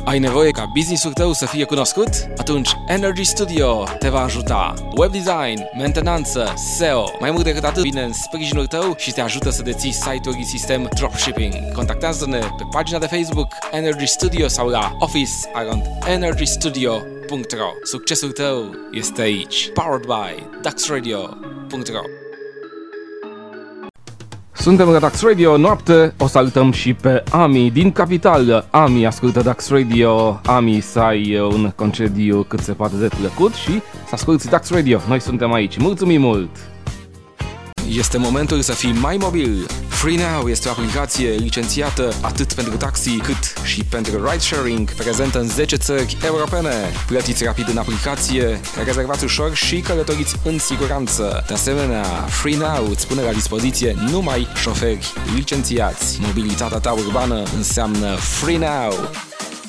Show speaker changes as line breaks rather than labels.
Ai nevoie ca business-ul tău să fie cunoscut? Atunci Energy Studio te va ajuta. Web design, mentenanță, SEO. Mai mult decât atât, vine în sprijinul tău și te ajută să deții site-uri sistem dropshipping. Contactează-ne pe pagina de Facebook Energy Studio sau la office@energystudio.ro. Succesul tău este aici. Powered by daxradio.ro. Suntem la Dax Radio, noapte, o salutăm și pe Ami din capitală. Ami ascultă Dax Radio, Ami să ai un concediu cât se poate de plăcut și să asculti Dax Radio. Noi suntem aici, mulțumim mult! Este momentul să fii mai mobil. FreeNow este o aplicație licențiată atât pentru taxi cât și pentru ride-sharing, prezentă în 10 țări europene. Plătiți rapid în aplicație, rezervați ușor și călătoriți în siguranță. De asemenea, FreeNow îți pune la dispoziție numai șoferi licențiați. Mobilitatea ta urbană înseamnă FreeNow.